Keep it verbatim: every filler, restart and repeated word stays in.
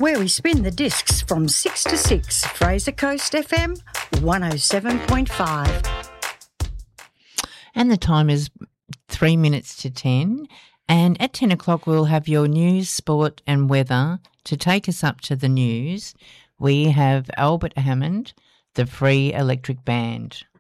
where we spin the discs from six to six. Fraser Coast F M, one oh seven point five. And the time is three minutes to ten. And at ten o'clock, we'll have your news, sport and weather. To take us up to the news, we have Albert Hammond, the Free Electric Band.